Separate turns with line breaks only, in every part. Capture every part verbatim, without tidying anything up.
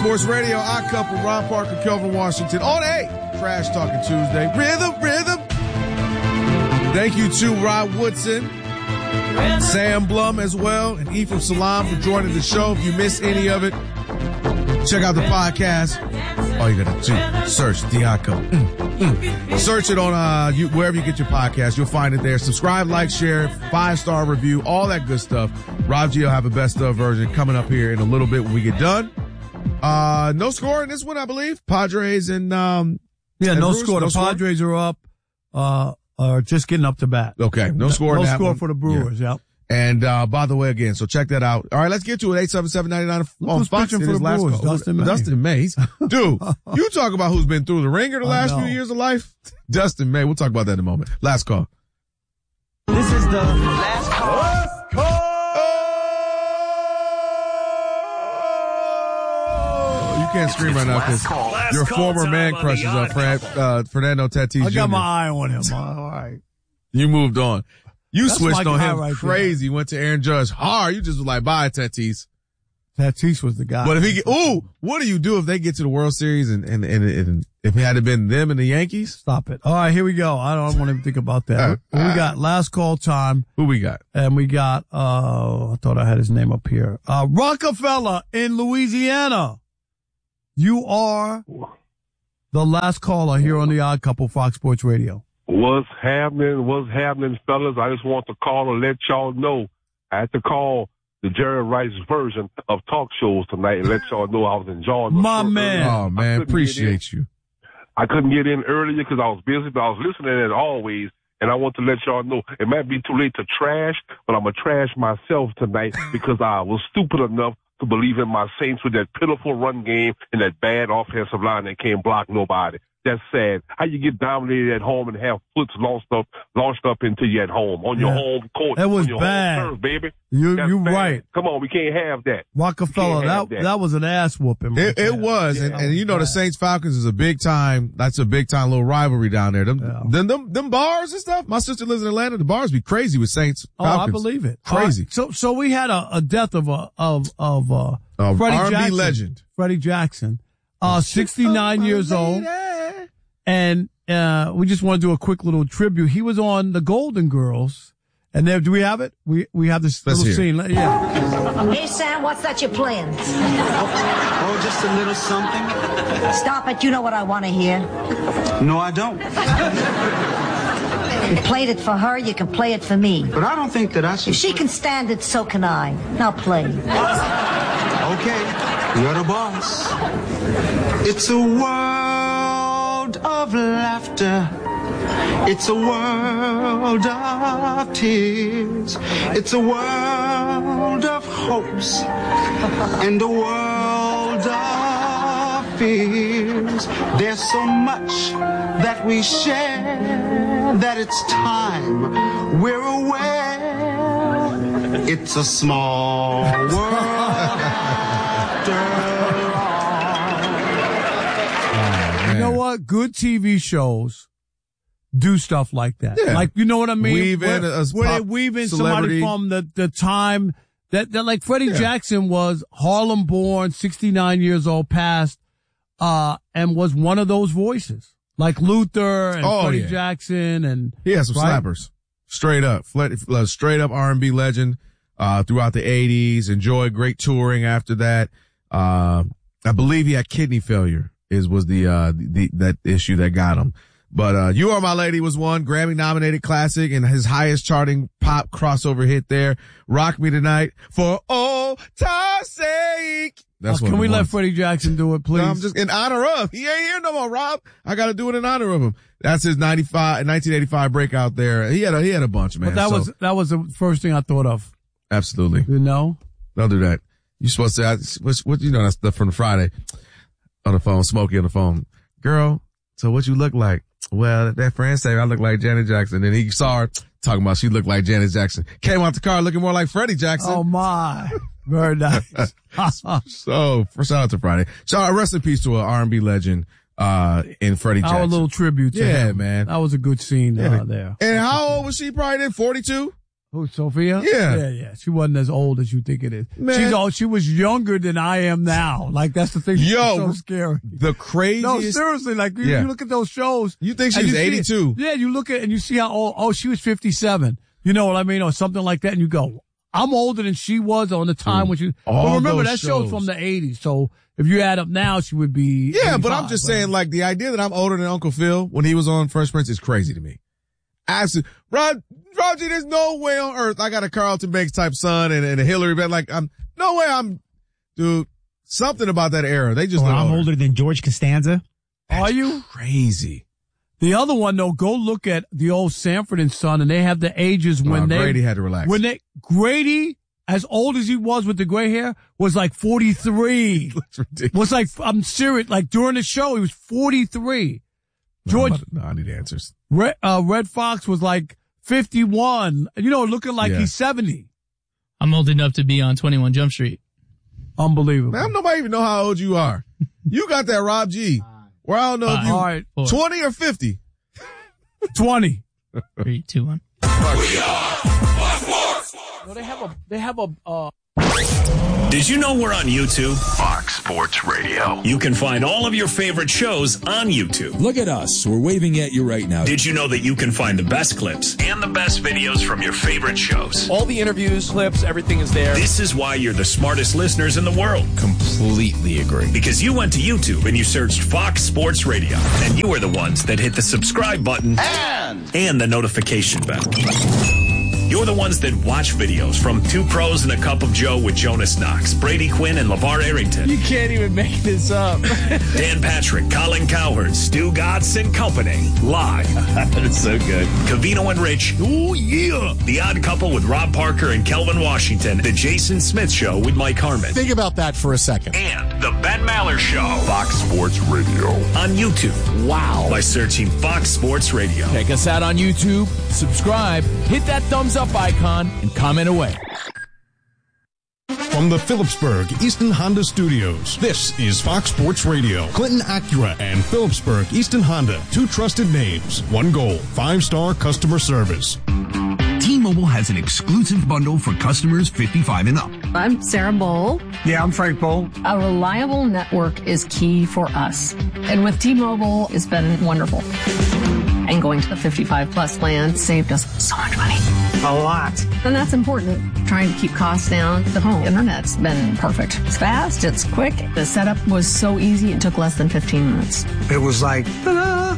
Sports Radio, I couple Ron Parker, Kelvin Washington on a Trash Talking Tuesday. Rhythm, rhythm. Thank you to Rod Woodson, Sam Blum as well, and Ephraim Salam for joining the show. If you missed any of it, check out the podcast. All you gotta do, search Diaco. Mm, mm. Search it on uh you, wherever you get your podcast. You'll find it there. Subscribe, like, share, five-star review, all that good stuff. Rob G will have a best-of version coming up here in a little bit when we get done. Uh, no score in this one, I believe. Padres and, um,
yeah,
and
no
Brewers,
score.
no
the
score?
Padres are up, uh, are just getting up to bat.
Okay, no score
No
in that
score
one.
for the Brewers,
Yeah.
yep.
And, uh, by the way, again, so check that out. All right, let's get to it. eight seven seven, nine nine
Look
on
who's
Fox.
pitching
It
for
is
the
last
Brewers,
call.
Dustin May.
Dustin May. Dude, you talk about who's been through the ringer the last few years of life. Dustin May. We'll talk about that in a moment. Last call.
This is the last call.
Last call. You can't scream right now because your former man crushes uh, Fran, uh, Fernando Tatis
I got
Junior
my eye on him. All right.
You moved on. You
That's
switched
my
on
guy
him
right
crazy. Went to Aaron Judge hard. You just was like, bye, Tatis.
Tatis was the guy.
But if he get, ooh, what do you do if they get to the World Series and, and, and, and if it had been them and the Yankees?
Stop it. All right, here we go. I don't want to think about that. we got last call time.
Who we got?
And we got, uh, I thought I had his name up here. Uh, Rockefeller in Louisiana. You are the last caller here on the Odd Couple Fox Sports Radio.
What's happening? What's happening, fellas? I just want to call and let y'all know. I had to call the Jerry Rice version of talk shows tonight and let y'all know I was enjoying the
My
show
man.
earlier.
Oh, man. Appreciate you.
I couldn't get in earlier because I was busy, but I was listening as always. And I want to let y'all know it might be too late to trash, but I'm going to trash myself tonight because I was stupid enough to believe in my Saints with that pitiful run game and that bad offensive line that can't block nobody. That's sad. How you get dominated at home and have foots launched up, launched up into you at home on your
Yeah.
home court.
That was
on your
bad.
Home turf, baby.
You,
That's
you
bad.
right.
Come on, we can't have that.
Rockefeller,
You can't
that,
have
that was an ass whooping. right
It, it
there.
was.
Yeah,
and,
that
and
was
you know, the
bad.
Saints Falcons is a big time. That's a big time little rivalry down there. Them,
Yeah.
them, them, them bars and stuff. My sister lives in Atlanta. The bars be crazy with Saints
Oh,
Falcons.
I believe it.
Crazy.
All right, so, so we had a, a death of a, of, of, uh,
Uh,
Freddie
R and B
Jackson.
legend.
Freddie Jackson, uh, sixty-nine years old. And, uh, we just want to do a quick little tribute. He was on the Golden Girls. And there, do we have it? We, we have this
Let's
little
hear
scene. Yeah.
Hey, Sam, what's that you're playing?
Oh, just a little something.
Stop it. You know what I want to hear.
No, I don't.
You played it for her, you can play it for me.
But I don't think that I should.
If she can stand it, so can I. Now play.
Okay, you're the boss. It's a world of laughter. It's a world of tears. It's a world of hopes and a world of fears. There's so much that we share that it's time we're aware. It's a small world after all.
You know what? Good T V shows do stuff like that.
Yeah.
Like, you know what I mean?
Weave
where,
in a
where they
pop
weave in
celebrity.
somebody from the, the time that, that like Freddie
Yeah.
Jackson was Harlem born, sixty-nine years old, passed, uh, and was one of those voices. Like Luther and
Oh,
Freddie
yeah.
Jackson and.
He had some
right?
slappers. Straight up. Fle- uh, Straight up R and B legend, uh, throughout the eighties. Enjoyed great touring after that. Uh, I believe he had kidney failure is, was the, uh, the, that issue that got him. But, uh, You Are My Lady was one Grammy nominated classic and his highest charting pop crossover hit there. Rock Me Tonight for old time's sake. That's
Uh,
what
can we
the
let
one-
Freddie Jackson do it, please?
No, I'm just in honor of. He ain't here no more, Rob. I got to do it in honor of him. That's his ninety-five, nineteen eighty-five breakout there. He had a, he had a bunch, man.
but that
So,
was, that was the first thing I thought of.
absolutely.
You know?
Don't do that. You're supposed to, I, what, what, you know, that's stuff from the Friday on the phone, Smokey on the phone. Girl, so what you look like? Well, that friend said I look like Janet Jackson. Then he saw her talking about she looked like Janet Jackson. Came out the car looking more like Freddie Jackson.
Oh my. Very nice.
So, for shout out to Friday. Shout out, rest in peace to an R and B legend, uh, in Freddie Jackson.
Our little tribute to
Yeah,
him.
man.
That was a good scene uh, there.
And how old was she probably then? forty-two?
Who, Sophia?
Yeah.
Yeah, yeah. She wasn't as old as you think it is.
Man.
She's all, she was younger than I am now. Like, that's the thing.
Yo,
so scary.
The craziest.
No, seriously. Like, you,
Yeah.
you look at those shows.
You think she
and
was
you see-
eighty-two.
Yeah, you look at and you see how old, oh, she was fifty-seven. You know what I mean? Or something like that. And you go, I'm older than she was on the time when she,
All
but remember,
those
that show's
shows.
from the eighties. So if you add up now, she would be.
Yeah, but I'm
eighty-five,
just
right?
saying, like, the idea that I'm older than Uncle Phil when he was on Fresh Prince is crazy to me. Absolutely. Rob, Rob G, there's no way on earth I got a Carlton Banks type son and, and a Hillary, but like, I'm, no way I'm, dude, something about that era. They just
Well,
look
I'm
older.
older than George Costanza.
Are you?
Crazy.
The other one, though, go look at the old Sanford and Son, and they have the ages when
Wow,
they.
Grady had to relax.
When they, Grady, as old as he was with the gray hair, was like forty-three.
That's ridiculous.
Was like, I'm serious, like during the show, he was forty-three. George,
No, I'm about to- no, I need answers.
Red, uh, Red Fox was like fifty-one, you know, looking like
Yeah.
he's seventy.
I'm old enough to be on twenty-one Jump Street.
Unbelievable.
Man, nobody even know how old you are. You got that Rob G. Where I don't know if
Five.
you,
All right,
Four,
twenty or fifty.
twenty.
three, two, one.
No, they have a, they have a, uh,
Did you know we're on YouTube?
Fox Sports Radio.
You can find all of your favorite shows on YouTube.
Look at us. We're waving at you right now.
Did you know that you can find the best clips and the best videos from your favorite shows?
All the interviews, clips, everything is there.
This is why you're the smartest listeners in the world.
Completely agree.
Because you went to YouTube and you searched Fox Sports Radio. And you are the ones that hit the subscribe button
And
and the notification bell. You're the ones that watch videos from Two Pros and a Cup of Joe with Jonas Knox, Brady Quinn, and LeVar Arrington.
You can't even make this up.
Dan Patrick, Colin Cowherd, Stu Gatz and Company. Live.
That's so good.
Cavino and Rich. Oh, yeah. The Odd Couple with Rob Parker and Kelvin Washington. The Jason Smith Show with Mike Harmon.
Think about that for a second.
And The Ben Maller Show.
Fox Sports Radio.
On YouTube.
Wow.
By searching Fox Sports Radio.
Check us out on YouTube, subscribe, hit that thumbs up icon, and comment away.
From the Phillipsburg Easton Honda Studios, this is Fox Sports Radio. Clinton Acura and Phillipsburg Easton Honda, two trusted names, one goal, five-star customer service.
T-Mobile has an exclusive bundle for customers fifty-five and up.
I'm Sarah Bowl.
Yeah, I'm Frank Bowl.
A reliable network is key for us. And with T-Mobile, it's been wonderful. And going to the fifty-five plus plan saved us so much money.
A lot.
And that's important. Trying to keep costs down. The home internet's been perfect. It's fast, it's quick. The setup was so easy, it took less than fifteen minutes.
It was like, ta-da!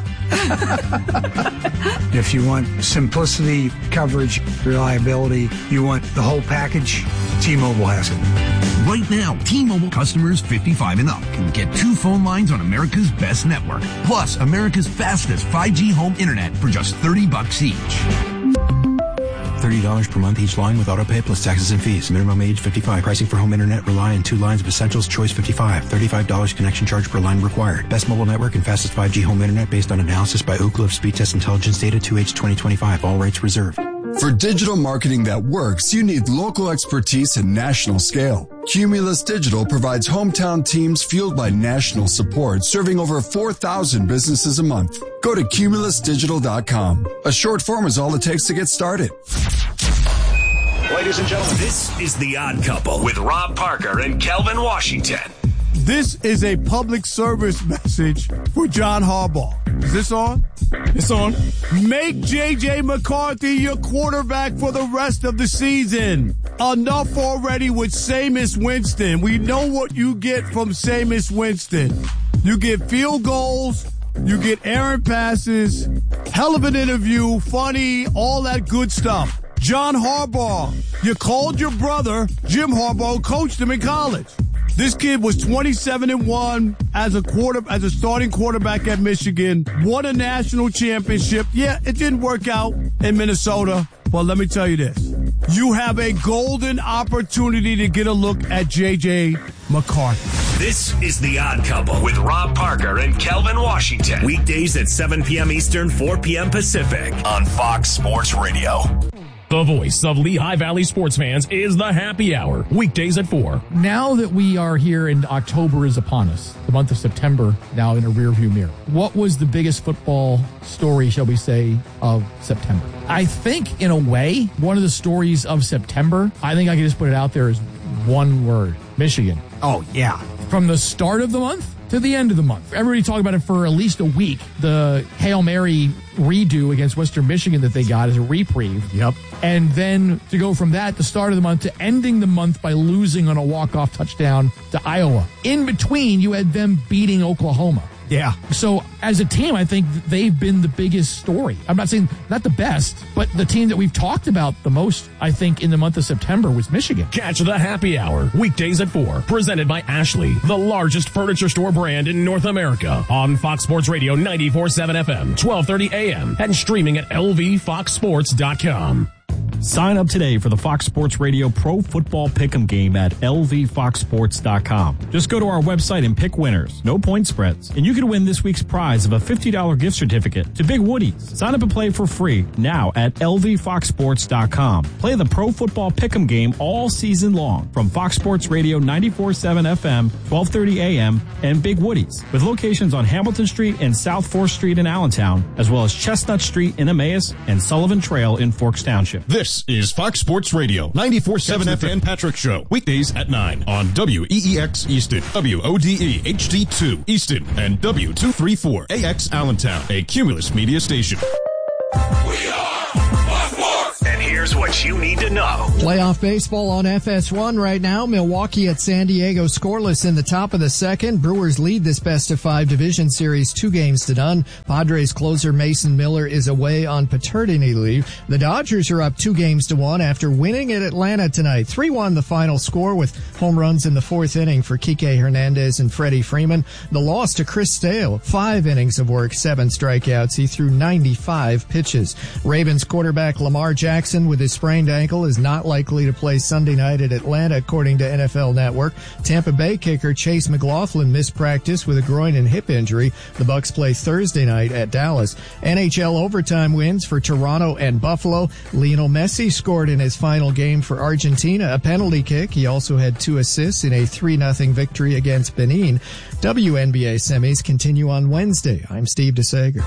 If you want simplicity, coverage, reliability, you want the whole package, T-Mobile has it.
Right now, T-Mobile customers fifty-five and up can get two phone lines on America's best network, plus America's fastest five G home internet for just thirty bucks each.
thirty dollars per month each line with autopay plus taxes and fees. Minimum age fifty-five. Pricing for home internet rely on two lines of essentials. Choice fifty-five. thirty-five dollars connection charge per line required. Best mobile network and fastest five G home internet based on analysis by Ookla of Speed Test Intelligence data two H twenty twenty-five. All rates reserved.
For digital marketing that works, you need local expertise and national scale. Cumulus Digital provides hometown teams fueled by national support, serving over four thousand businesses a month. Go to cumulus digital dot com. A short form is all it takes to get started.
Ladies and gentlemen, this is The Odd Couple with Rob Parker and Kelvin Washington.
This is a public service message for John Harbaugh. Is this on? It's on. Make J J McCarthy your quarterback for the rest of the season. Enough already with Jameis Winston. We know what you get from Jameis Winston. You get field goals. You get errant passes. Hell of an interview. Funny. All that good stuff. John Harbaugh. You called your brother, Jim Harbaugh, coached him in college. This kid was twenty-seven and one as a quarter, as a starting quarterback at Michigan, won a national championship. Yeah, it didn't work out in Minnesota, but let me tell you this. You have a golden opportunity to get a look at J J McCarthy.
This is The Odd Couple with Rob Parker and Kelvin Washington. Weekdays at seven p.m. Eastern, four p.m. Pacific on Fox Sports Radio.
The voice of Lehigh Valley sports fans is the Happy Hour, weekdays at four.
Now that we are here and October is upon us, the month of September now in a rearview mirror, what was the biggest football story, shall we say, of September? I think, in a way, one of the stories of September, I think I can just put it out there as one word: Michigan.
Oh, yeah.
From the start of the month to the end of the month. Everybody talked about it for at least a week. The Hail Mary redo against Western Michigan that they got as a reprieve.
Yep.
And then to go from that, the start of the month, to ending the month by losing on a walk-off touchdown to Iowa. In between, you had them beating Oklahoma.
Yeah.
So as a team, I think they've been the biggest story. I'm not saying not the best, but the team that we've talked about the most, I think, in the month of September was Michigan.
Catch the Happy Hour, weekdays at four, presented by Ashley, the largest furniture store brand in North America, on Fox Sports Radio ninety-four point seven F M, twelve thirty A M, and streaming at L V fox sports dot com.
Sign up today for the Fox Sports Radio Pro Football Pick'em game at L V fox sports dot com. Just go to our website and pick winners. No point spreads. And you can win this week's prize of a fifty dollars gift certificate to Big Woody's. Sign up and play for free now at L V fox sports dot com. Play the Pro Football Pick'em game all season long from Fox Sports Radio ninety-four point seven F M, twelve thirty A M, and Big Woody's, with locations on Hamilton Street and South fourth Street in Allentown, as well as Chestnut Street in Emmaus and Sullivan Trail in Forks Township.
This is Fox Sports Radio, ninety-four point seven F M Patrick Show, weekdays at nine on W E E X Easton, W O D E H D two Easton, and W two thirty-four A X Allentown, a Cumulus media station.
We are Fox Sports. And here's what you need to know.
Playoff baseball on F S one right now. Milwaukee at San Diego scoreless in the top of the second. Brewers lead this best of five division series two games to none. Padres closer Mason Miller is away on paternity leave. The Dodgers are up two games to one after winning at Atlanta tonight. three one the final score, with home runs in the fourth inning for Kike Hernandez and Freddie Freeman. The loss to Chris Sale, five innings of work, seven strikeouts. He threw ninety-five pitches. Ravens quarterback Lamar Jackson, with his sprained ankle, is not likely to play Sunday night at Atlanta, according to N F L Network. Tampa Bay kicker Chase McLaughlin missed practice with a groin and hip injury. The Bucs play Thursday night at Dallas. N H L overtime wins for Toronto and Buffalo. Lionel Messi scored in his final game for Argentina, a penalty kick. He also had two assists in a three nothing victory against Benin. W N B A semis continue on Wednesday. I'm Steve DeSager.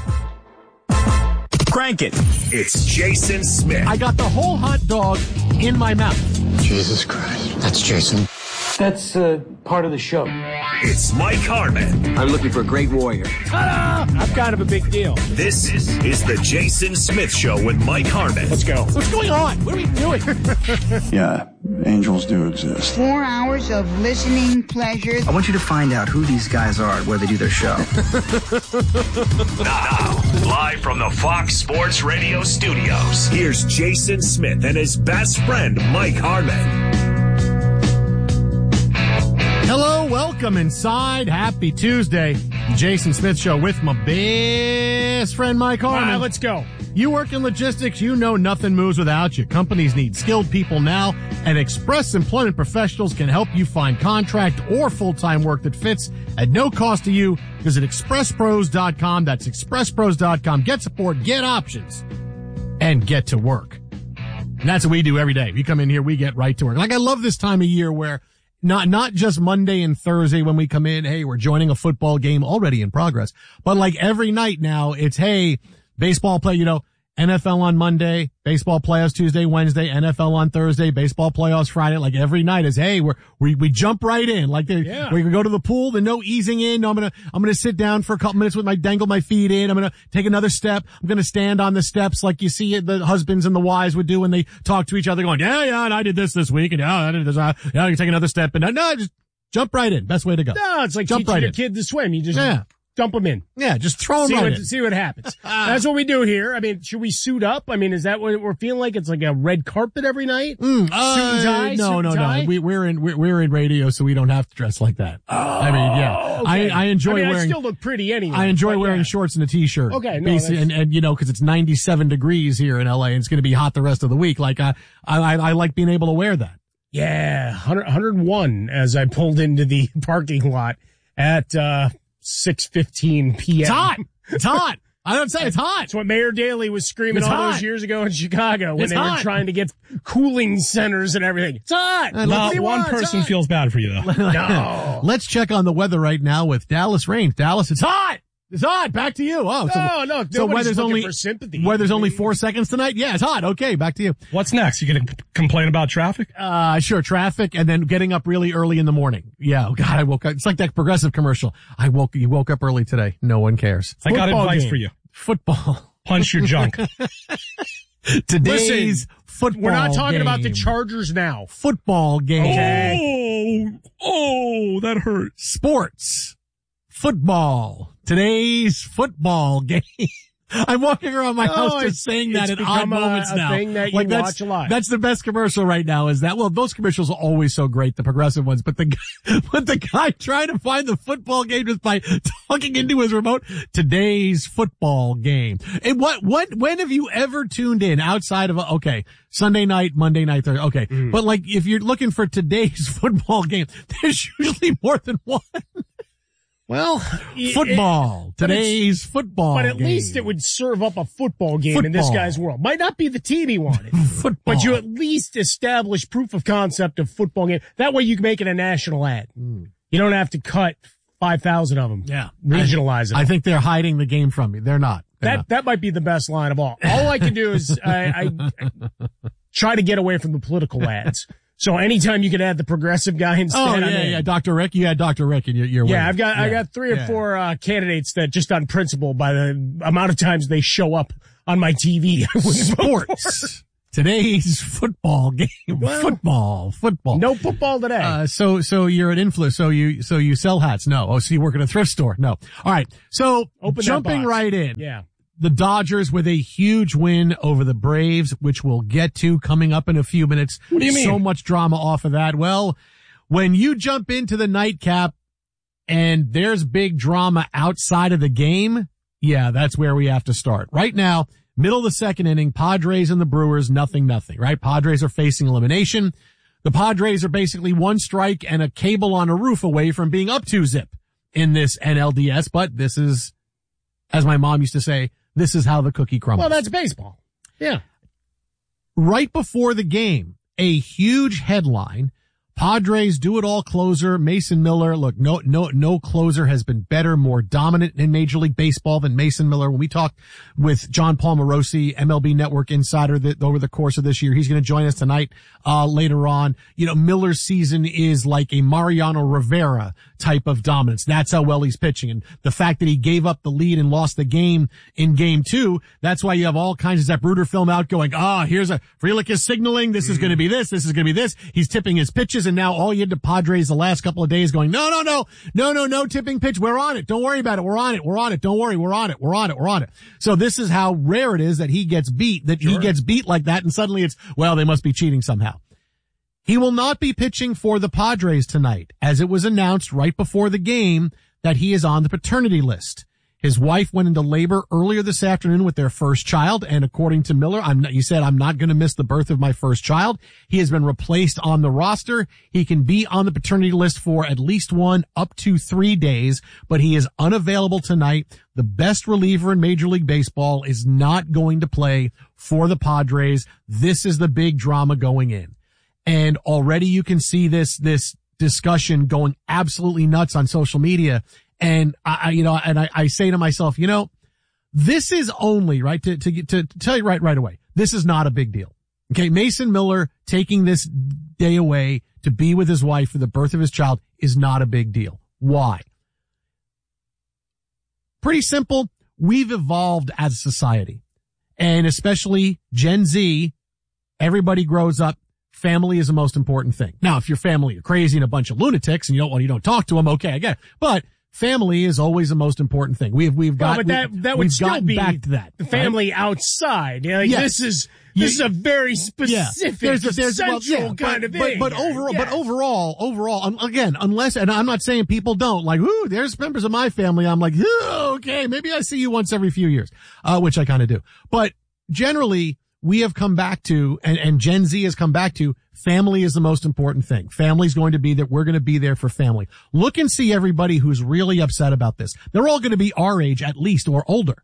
Crank it. It's Jason Smith.
I got the whole hot dog in my mouth.
Jesus Christ. That's Jason.
That's uh, part of the show.
It's Mike Harmon.
I'm looking for a great warrior.
Ta-da! I'm kind of a big deal.
This is the Jason Smith Show with Mike Harmon.
Let's go. What's going on? What are we doing?
Yeah, angels do exist.
Four hours of listening pleasure.
I want you to find out who these guys are and where they do their show.
Now, live from the Fox Sports Radio studios, here's Jason Smith and his best friend, Mike Harmon.
Hello, welcome inside. Happy Tuesday. Jason Smith Show with my best friend, Mike Harmon. All right, let's go. You work in logistics, you know nothing moves without you. Companies need skilled people now, and Express Employment Professionals can help you find contract or full-time work that fits at no cost to you. Visit express pros dot com. That's express pros dot com. Get support, get options, and get to work. And that's what we do every day. We come in here, we get right to work. Like, I love this time of year where Not, not just Monday and Thursday when we come in, hey, we're joining a football game already in progress, but like every night now, it's, hey, baseball play, you know, N F L on Monday, baseball playoffs Tuesday, Wednesday, N F L on Thursday, baseball playoffs Friday. Like every night is, hey, we're, we, we jump right in. Like the, yeah. we go to the pool, the no easing in. No, I'm going to, I'm going to sit down for a couple minutes with my, dangle my feet in. I'm going to take another step. I'm going to stand on the steps like you see it, the husbands and the wives would do when they talk to each other going, yeah, yeah, and I did this this week, and yeah, I did this, uh, yeah, I can take another step, and uh, no, just jump right in. Best way to go. No, it's like jump teaching right your in. kid to swim. You just, yeah. dump them in. Yeah, just throw them see right what, in. See what happens. That's what we do here. I mean, should we suit up? I mean, is that what we're feeling like? It's like a red carpet every night? Mm, suit uh, and tie? No, suit no, and tie? no. We, we're in we're, we're in radio, so we don't have to dress like that. Oh, I mean, yeah. Okay. I, I enjoy I mean, wearing. I still look pretty anyway. I enjoy wearing yeah. shorts and a t-shirt. Okay, no, Basi- and, and you know, because it's ninety-seven degrees here in L A, and it's going to be hot the rest of the week. Like I, I, I like being able to wear that. Yeah, one hundred, one hundred one as I pulled into the parking lot at uh six fifteen p.m. It's hot. It's hot. I don't say it's hot.
It's what Mayor Daley was screaming
It's
all
hot.
those years ago in Chicago when
It's
they
hot.
were trying to get cooling centers and everything. It's hot.
And
Not
let's see
one
why it's
person
hot.
feels bad for you, though.
No.
Let's check on the weather right now with Dallas Rain. Dallas, it's hot. It's hot. Back to you. Oh, so,
No, no,
so
nobody's
weather's
looking
only
for sympathy.
weather's only four seconds tonight. Yeah, it's hot. Okay, back to you.
What's next? You going to complain about traffic?
Uh, sure, traffic, and then getting up really early in the morning. Yeah, oh God, I woke up. It's like that Progressive commercial. I woke. You woke up early today. No one cares.
I got
Football
advice
game.
for you.
Football.
Punch your junk.
Today's
Listen,
football.
We're not talking about the
game.
Chargers now.
Football game.
Oh, oh, that hurt.
Sports. Football. Today's football game. I'm walking around my
Oh,
house
it's-
just saying that
it's
at odd
become a-
moments
a
now.
thing that you
like that's,
watch a lot.
That's the best commercial right now is that, well, those commercials are always so great, the Progressive ones, but the guy, but the guy trying to find the football game just by talking into his remote, today's football game. And what, what, when have you ever tuned in outside of, a, okay, Sunday night, Monday night, Thursday, okay.
Mm.
But like, if you're looking for today's football game, there's usually more than one.
Well,
Football.
but it's-
Today's football
But at
game.
least it would serve up a football game in this
Football.
guy's world. Might not be the team he wanted,
Football.
but you at least establish proof of concept of football game. That way you can make it a national ad.
Mm.
You don't have to cut five thousand of them.
Yeah.
Regionalize it.
I think they're hiding the game from me. They're not. They're
That
not.
that might be the best line of all. All I can do is I, I try to get away from the political ads. So anytime you could add the progressive guy instead,
Oh,
I'm
yeah,
in.
yeah. Doctor Rick. You had Doctor Rick in your, your
Yeah,
way.
I've got I
Yeah.
got three or
Yeah.
four uh, candidates that just on principle, by the amount of times they show up on my T V, I wouldn't vote for.
Sports. Today's football game.
Well,
football. Football.
No football today.
Uh, so, so you're an influencer. So you, so you sell hats. No. Oh, so you work at a thrift store. No. All right. So
Open that
jumping
box.
right in.
Yeah.
The Dodgers with a huge win over the Braves, which we'll get to coming up in a few minutes.
What do you mean?
So much drama off of that. Well, when you jump into the nightcap and there's big drama outside of the game, yeah, that's where we have to start. Right now, middle of the second inning, Padres and the Brewers, nothing, nothing, right? Padres are facing elimination. The Padres are basically one strike and a cable on a roof away from being up two zip in this N L D S, but this is, as my mom used to say, this is how the cookie crumbles.
Well, that's baseball. Yeah.
Right before the game, a huge headline, Padres do-it-all closer, Mason Miller. Look, no, no, no closer has been better, more dominant in Major League Baseball than Mason Miller. When we talked with John Palmarosi, M L B Network insider, that over the course of this year, he's going to join us tonight, uh, later on. You know, Miller's season is like a Mariano Rivera type of dominance. That's how well he's pitching. And the fact that he gave up the lead and lost the game in game two, that's why you have all kinds of Zapruder film out going, ah, oh, here's a, Frelick is signaling, this is going to be this, this is going to be this. He's tipping his pitches, and now all you had to Padres the last couple of days going, no, no, no, no, no, no tipping pitch. We're on it. Don't worry about it. We're on it. We're on it. Don't worry. We're on it. We're on it. We're on it. So this is how rare it is that he gets beat, that sure. he gets beat like that, and suddenly it's, well, they must be cheating somehow. He will not be pitching for the Padres tonight, as it was announced right before the game that he is on the paternity list. His wife went into labor earlier this afternoon with their first child, and according to Miller, I'm not, he said, I'm not going to miss the birth of my first child. He has been replaced on the roster. He can be on the paternity list for at least one, up to three days, but he is unavailable tonight. The best reliever in Major League Baseball is not going to play for the Padres. This is the big drama going in. And already you can see this, this discussion going absolutely nuts on social media. And I, you know, and I, I say to myself, you know, this is only, right, to, to, to, to tell you right, right away, this is not a big deal. Okay. Mason Miller taking this day away to be with his wife for the birth of his child is not a big deal. Why? Pretty simple. We've evolved as a society, and especially Gen Z. Everybody grows up. Family is the most important thing. Now, if your family are crazy and a bunch of lunatics and you don't want, you don't talk to them, okay, I get it. But family is always the most important thing. We've, we've got,
well, but that,
we,
that would
we've
still
gotten
be
back to that.
The family
right?
outside. You know, like
yes.
This is, this is a very specific,
yeah. there's a, there's,
central
well, yeah,
kind
but,
of
but,
thing.
But, but overall,
yes.
but overall, overall, um, again, unless, and I'm not saying people don't, like, ooh, there's members of my family. I'm like, ooh, okay, maybe I see you once every few years, uh, which I kind of do. But generally, we have come back to, and, and Gen Z has come back to, family is the most important thing. Family's going to be that we're going to be there for family. Look and see everybody who's really upset about this. They're all going to be our age at least or older,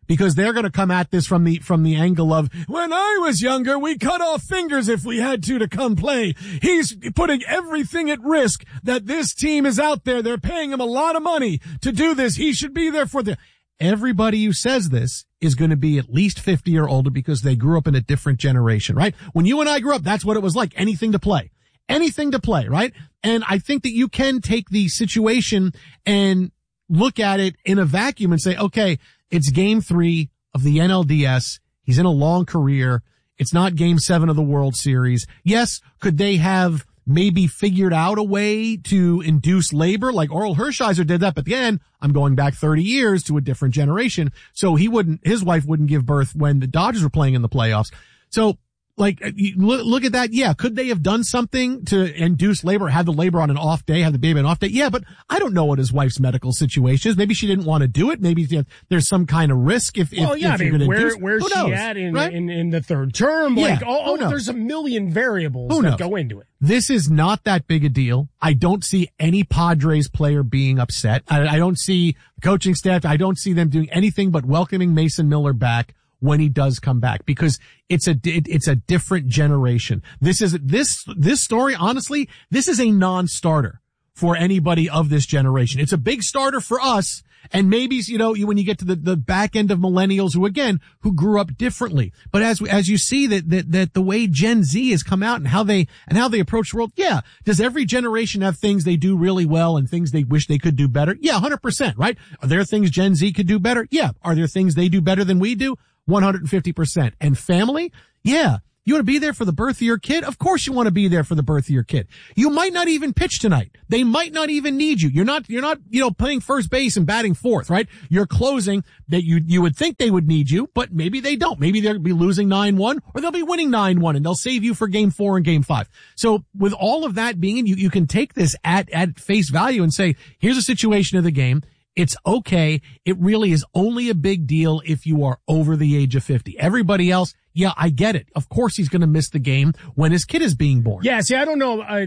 because they're going to come at this from the, from the angle of, when I was younger, we cut off fingers if we had to to come play. He's putting everything at risk that this team is out there. They're paying him a lot of money to do this. He should be there for the, everybody who says this is going to be at least fifty or older because they grew up in a different generation, right? When you and I grew up, that's what it was like. Anything to play. Anything to play, right? And I think that you can take the situation and look at it in a vacuum and say, okay, it's game three of the N L D S. He's in a long career. It's not game seven of the World Series. Yes, could they have maybe figured out a way to induce labor like Oral Hershiser did that? But then I'm going back thirty years to a different generation. So he wouldn't, his wife wouldn't give birth when the Dodgers were playing in the playoffs. So like, you look, look at that. Yeah. Could they have done something to induce labor, have the labor on an off day, have the baby on an off day? Yeah, but I don't know what his wife's medical situation is. Maybe she didn't want to do it. Maybe there's some kind of risk if,
well,
if,
yeah,
if
I
you're
mean,
going to
where,
induce.
where's
Who
she
knows,
at in,
right?
in, in the third term?
Yeah,
Like, oh,
who knows?
there's a million variables
Who
that
knows?
go into it.
This is not that big a deal. I don't see any Padres player being upset. I, I don't see the coaching staff. I don't see them doing anything but welcoming Mason Miller back when he does come back, because it's a, it, it's a different generation. This is, this, this story, honestly, this is a non-starter for anybody of this generation. It's a big starter for us. And maybe, you know, you, when you get to the, the back end of millennials who, again, who grew up differently. But as, as you see that, that, that the way Gen Z has come out and how they, and how they approach the world. Yeah. Does every generation have things they do really well and things they wish they could do better? Yeah, one hundred percent, right? Are there things Gen Z could do better? Yeah. Are there things they do better than we do? one hundred fifty percent. And family? Yeah. You want to be there for the birth of your kid? Of course you want to be there for the birth of your kid. You might not even pitch tonight. They might not even need you. You're not, you're not, you know, playing first base and batting fourth, right? You're closing that you, you would think they would need you, but maybe they don't. Maybe they'll be losing nine one or they'll be winning nine one and they'll save you for game four and game five. So with all of that being, you, you can take this at, at face value and say, here's a situation of the game. It's okay. It really is only a big deal if you are over the age of fifty. Everybody else, yeah, I get it. Of course he's going to miss the game when his kid is being born.
Yeah, see, I don't know. I,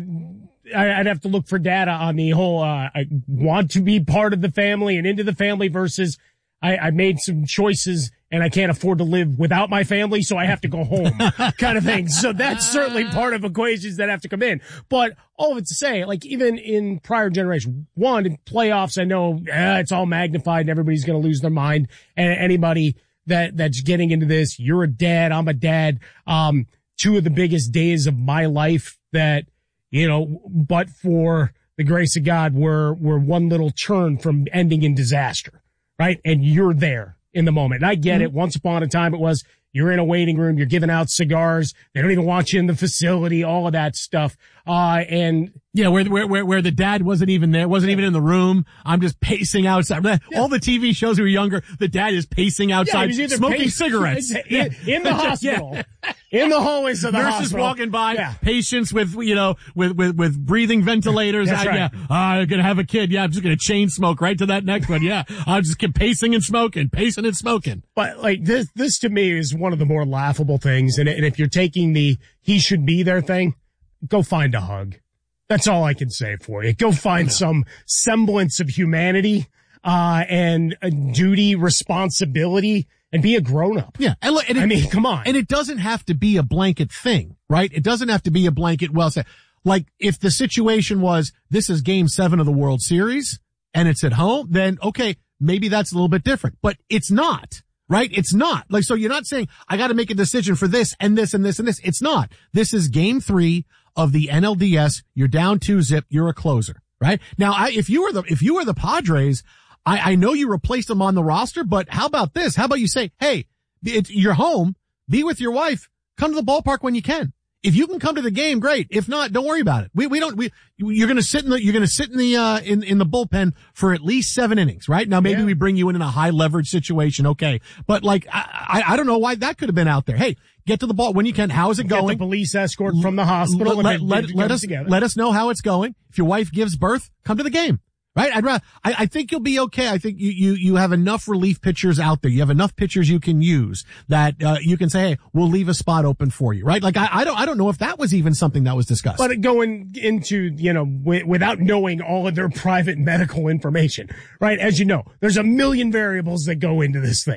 I'd have to look for data on the whole, uh, I want to be part of the family and into the family versus I, I made some choices and I can't afford to live without my family, so I have to go home kind of thing. So that's certainly part of equations that have to come in. But all of it to say, like even in prior generation, one, in playoffs, I know eh, it's all magnified and everybody's going to lose their mind. And anybody that, that's getting into this, you're a dad, I'm a dad. Um, two of the biggest days of my life that, you know, but for the grace of God, were, were one little churn from ending in disaster, right? And you're there in the moment. And I get mm-hmm. it. Once upon a time it was, you're in a waiting room, you're giving out cigars, they don't even want you in the facility, all of that stuff. Uh, and
yeah, where, where, where, where the dad wasn't even there, wasn't even in the room. I'm just pacing outside. Yeah. All the T V shows who were younger, the dad is pacing outside, yeah, smoking pacing, cigarettes.
In, yeah. in the hospital. Yeah. In the hallways of the
Nurses
hospital.
walking by,
yeah.
patients with, you know, with, with, with breathing ventilators.
That's
I,
right.
Yeah, oh, I'm gonna have a kid. Yeah, I'm just gonna chain smoke right to that next one. Yeah, I'll just keep pacing and smoking, pacing and smoking.
But like this, this to me is one of the more laughable things. And, and if you're taking the he should be there thing, go find a hug. That's all I can say for you. Go find some semblance of humanity, uh, and a duty, responsibility, and be a grown up.
Yeah. And look, and it,
I mean, come on.
And it doesn't have to be a blanket thing, right? It doesn't have to be a blanket, well said. Like if the situation was, this is game seven of the World Series and it's at home, then okay, maybe that's a little bit different, but it's not. Right? It's not. Like, so you're not saying, I gotta make a decision for this and this and this and this. It's not. This is game three of the N L D S. You're down two zip. You're a closer. Right? Now, I, if you were the, if you were the Padres, I, I know you replaced them on the roster, but how about this? How about you say, hey, it's, you're home. Be with your wife. Come to the ballpark when you can. If you can come to the game, great. If not, don't worry about it. We, we don't, we, you're going to sit in the, you're going to sit in the, uh, in, in the bullpen for at least seven innings, right? Now maybe yeah. we bring you in in a high leverage situation. Okay. But like, I, I, I don't know why that could have been out there. Hey, get to the ball when you can. How is it
Get
going?
the police escort from the hospital.
Let,
and
let, let, let us,
together.
let us know how it's going. If your wife gives birth, come to the game. Right? I'd rather, I, I think you'll be okay. I think you, you, you have enough relief pitchers out there. You have enough pitchers you can use that, uh, you can say, hey, we'll leave a spot open for you. Right? Like I, I don't, I don't know if that was even something that was discussed.
But going into, you know, w- without knowing all of their private medical information, right? As you know, there's a million variables that go into this thing.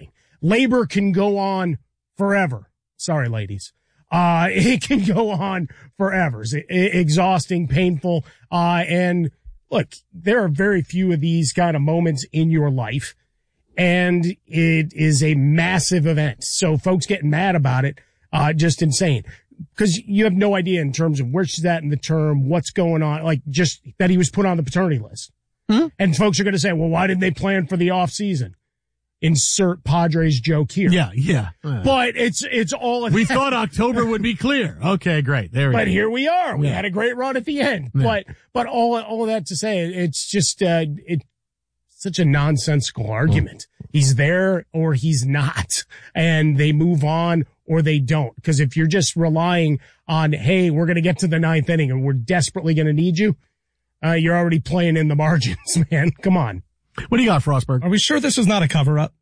labor can go on forever. Sorry, ladies. Uh, it can go on forever. It's exhausting, painful. Uh, and look, there are very few of these kind of moments in your life. And it is a massive event. So folks getting mad about it, uh, just insane. Cause you have no idea in terms of where she's at in the term, what's going on, like just that he was put on the paternity list. Hmm? And folks are going to say, well, why didn't they plan for the off season? Insert Padres joke here.
Yeah, yeah.
But it's, it's all.
We thought October would be clear. Okay, great. There we
but
go.
here we are. We
yeah.
had a great run at the end.
Yeah.
But, but all, all of that to say, it's just, uh, it's such a nonsensical argument. Oh. He's there or he's not. And they move on or they don't. Because if you're just relying on, hey, we're going to get to the ninth inning and we're desperately going to need you, uh, you're already playing in the margins, man. Come on.
What do you got, Frostberg?
Are we sure this is not a cover-up?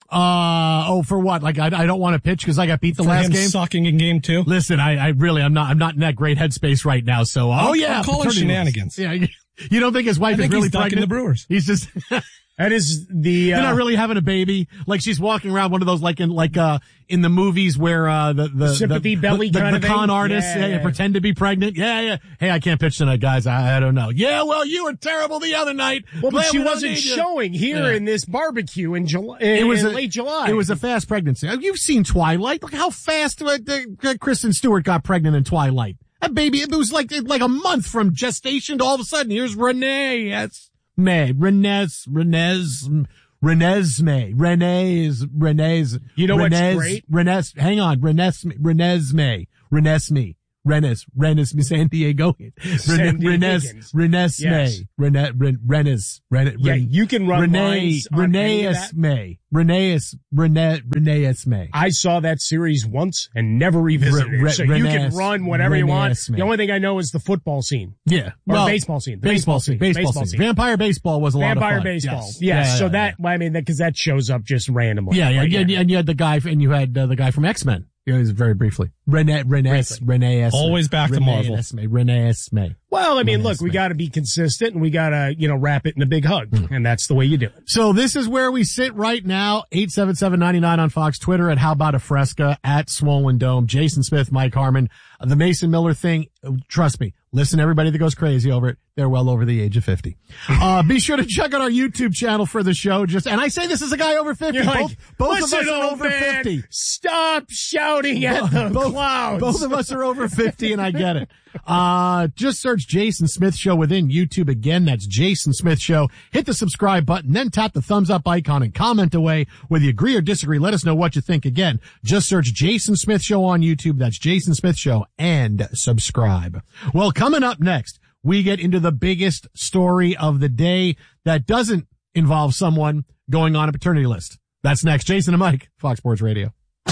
Uh, oh, for what? Like, I, I don't want to pitch because I got beat the
for
last
him
game?
sucking in game two?
Listen, I, I really, I'm not, I'm not in that great headspace right now, so.
I'll,
oh yeah.
I'll call it shenanigans.
Yeah. You don't think his wife
I think
is really
he's
pregnant?
the Brewers.
He's just.
That is the, uh,
they're not really having a baby. Like she's walking around one of those, like in, like, uh, in the movies where, uh, the, the,
sympathy
the,
belly
the,
kind
the,
of
the con
thing.
artists,
yeah,
yeah,
yeah.
yeah, pretend to be pregnant. Yeah, yeah. Hey, I can't pitch tonight, guys. I, I don't know. Yeah, well, you were terrible the other night.
Well, but
Glad
she
we don't
wasn't
need you.
showing here
Yeah.
in this barbecue in July, in,
It was
in
a,
late July.
It was a fast pregnancy. You've seen Twilight. Look how fast uh, uh, Kristen Stewart got pregnant in Twilight. That baby, it was like, like a month from gestation to all of a sudden, here's Renee. Yes. May. Renes, Renes, Renesmee. Renee's, Renee's.
You know what's
Renes,
great?
Renes, hang on. Renesmee, Renesmee. Renesmee. Renes, Renes, San Diego.
San
Renes, Renes,
Yes.
May. Rene, Renes, Renes.
Yeah, you can run
Renee,
lines on any of
Reneus
that.
May. Reneus, Rene, Reneus May.
I saw that series once and never revisited
Re- re-
it. So you
Renes-
can run whatever you want.
Renes, man.
The only thing I know is the football scene.
Yeah.
Or
Well,
baseball scene. The
baseball scene. Baseball scene. Vampire baseball was a lot of fun.
Vampire baseball.
Yes.
Yes.
Yeah,
so
yeah,
that, I mean, because that shows up just randomly.
Yeah, yeah,
Like,
yeah. And, and you had the guy, and you had uh, the guy from X-Men. Yeah, very briefly. Rene, Renes, Reneus.
Always back to Marvel.
Reneus May.
Well, I mean,
Renes
look, we
May.
got to be consistent and we got to, you know, wrap it in a big hug.
Mm.
And that's the way you do it.
So this is where we sit right now. eight seven seven nine nine on Fox, Twitter at How About a Fresca, at Swollen Dome, Jason Smith, Mike Harmon. Uh, the Mason Miller thing, uh, trust me, listen, everybody that goes crazy over it, they're well over the age of fifty. Uh, be sure to check out our YouTube channel for the show. Just, and I say this as a guy over fifty.
You're
both
like,
both of
"Listen,
us are
old
over
man,
fifty.
Stop shouting at the
both,
clouds.
Both of us are over fifty and I get it. Uh, just search Jason Smith Show within YouTube. Again, that's Jason Smith Show. Hit the subscribe button, then tap the thumbs up icon and comment away. Whether you agree or disagree, let us know what you think. Again, just search Jason Smith Show on YouTube. That's Jason Smith Show and subscribe. Well, coming up next, we get into the biggest story of the day that doesn't involve someone going on a paternity list. That's next. Jason and Mike, Fox Sports Radio.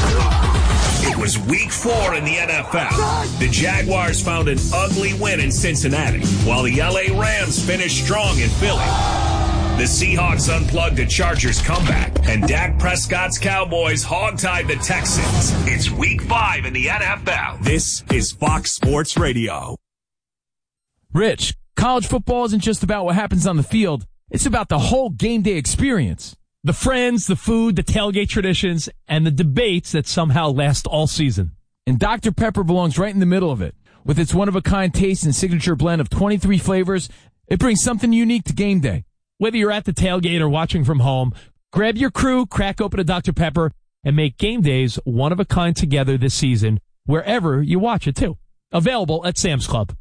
It was week four in the N F L. The Jaguars found an ugly win in Cincinnati, while the L A Rams finished strong in Philly. The Seahawks unplugged a Chargers comeback, and Dak Prescott's Cowboys hogtied the Texans. It's week five in the N F L. This is Fox Sports Radio.
Rich, college football isn't just about what happens on the field. It's about the whole game day experience. The friends, the food, the tailgate traditions, and the debates that somehow last all season. And Doctor Pepper belongs right in the middle of it. With its one-of-a-kind taste and signature blend of twenty-three flavors, it brings something unique to game day. Whether you're at the tailgate or watching from home, grab your crew, crack open a Doctor Pepper, and make game days one-of-a-kind together this season, wherever you watch it, too. Available at Sam's Club.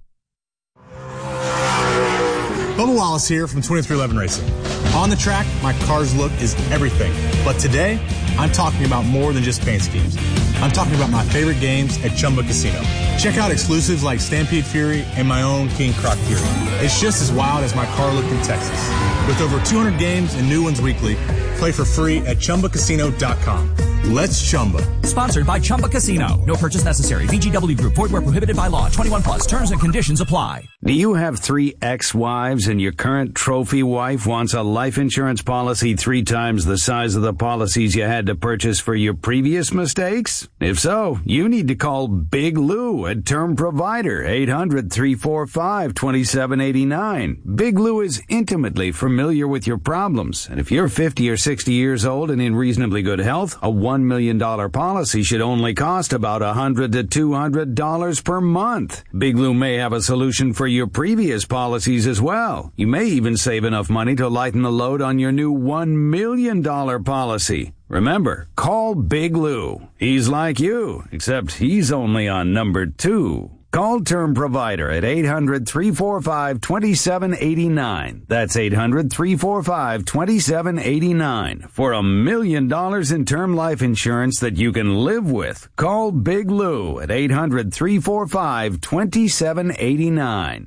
Bubba Wallace here from twenty-three eleven Racing. On the track, my car's look is everything. But today, I'm talking about more than just paint schemes. I'm talking about my favorite games at Chumba Casino. Check out exclusives like Stampede Fury and my own King Croc Fury. It's just as wild as my car look in Texas. With over two hundred games and new ones weekly, play for free at Chumba Casino dot com. Let's Chumba.
Sponsored by Chumba Casino. No purchase necessary. V G W Group. Void where prohibited by law. twenty-one plus. Terms and conditions apply.
Do you have three ex-wives and your current trophy wife wants a life insurance policy three times the size of the policies you had to purchase for your previous mistakes? If so, you need to call Big Lou Lou at Term Provider, eight hundred, three four five, two seven eight nine. Big Lou is intimately familiar with your problems, and if you're fifty or sixty years old and in reasonably good health, a one million dollars policy should only cost about one hundred to two hundred dollars per month. Big Lou may have a solution for your previous policies as well. You may even save enough money to lighten the load on your new one million dollars policy. Remember, call Big Lou. He's like you, except he's only on number two. Call Term Provider at eight hundred, three four five, two seven eight nine. That's eight hundred, three four five, two seven eight nine. For a million dollars in term life insurance that you can live with. Call Big Lou at eight hundred, three four five, two seven eight nine.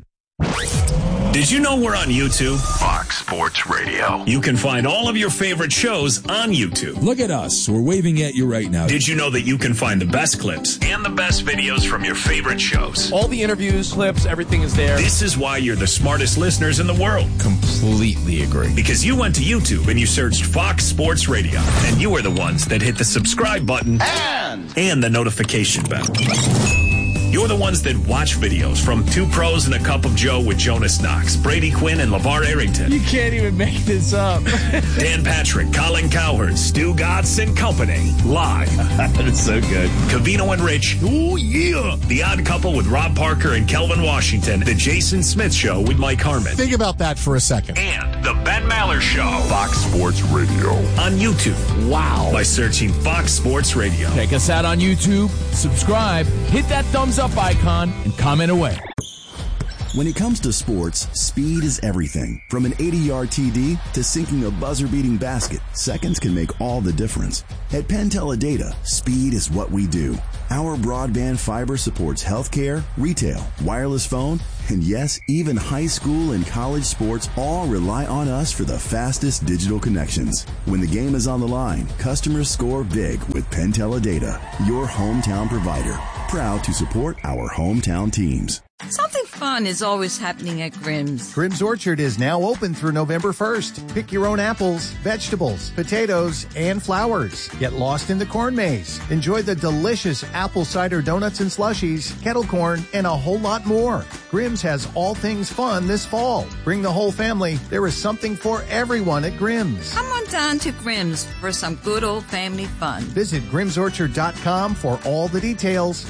Did you know we're on YouTube?
Fox Sports Radio.
You can find all of your favorite shows on YouTube.
Look at us. We're waving at you right now.
Did you know that you can find the best clips and the best videos from your favorite shows?
All the interviews, clips, everything is there.
This is why you're the smartest listeners in the world.
Completely agree.
Because you went to YouTube and you searched Fox Sports Radio. And you are the ones that hit the subscribe button and, and the notification bell. You're the ones that watch videos from Two Pros and a Cup of Joe with Jonas Knox, Brady Quinn, and LeVar Arrington.
You can't even make this up.
Dan Patrick, Colin Cowherd, Stu Gatz and Company. Live.
That is so good.
Covino and Rich.
Oh, yeah.
The Odd Couple with Rob Parker and Kelvin Washington. The Jason Smith Show with Mike Harmon.
Think about that for a second.
And The Ben Maller Show.
Fox Sports Radio.
On YouTube.
Wow.
By searching Fox Sports Radio.
Check us out on YouTube. Subscribe. Hit that thumbs up icon and comment away.
When it comes to sports, speed is everything. From an eighty-yard T D to sinking a buzzer-beating basket, seconds can make all the difference. At Penn Teledata, speed is what we do. Our broadband fiber supports healthcare, retail, wireless phone, and yes, even high school and college sports all rely on us for the fastest digital connections. When the game is on the line, customers score big with Penn Teledata, your hometown provider. Proud to support our hometown teams.
Something fun is always happening at Grimm's.
Grimm's Orchard is now open through November first. Pick your own apples, vegetables, potatoes, and flowers. Get lost in the corn maze. Enjoy the delicious apple cider donuts and slushies, kettle corn, and a whole lot more. Grimm's has all things fun this fall. Bring the whole family. There is something for everyone at Grimm's.
Come on down to Grimm's for some good old family fun.
Visit grims orchard dot com for all the details.